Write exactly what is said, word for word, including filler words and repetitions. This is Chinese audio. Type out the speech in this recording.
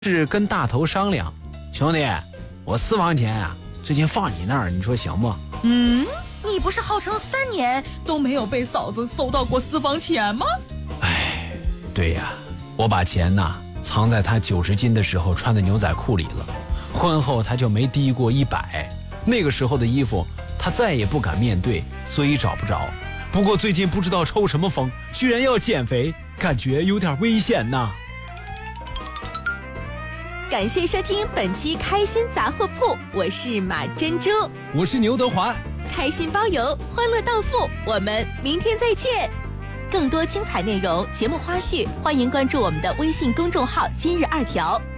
是跟大头商量，兄弟，我私房钱啊，最近放你那儿，你说行不？ 嗯，你不是号称三年都没有被嫂子搜到过私房钱吗？ 哎，对呀，我把钱呐藏在他九十斤的时候穿的牛仔裤里了，婚后他就没低过一百，那个时候的衣服他再也不敢面对，所以找不着。不过最近不知道抽什么风，居然要减肥，感觉有点危险呐。 感谢收听本期开心杂货铺，我是马珍珠， 我是牛德华， 开心包邮，欢乐到付，我们明天再见。更多精彩内容、节目花絮，欢迎关注我们的微信公众号今日二条。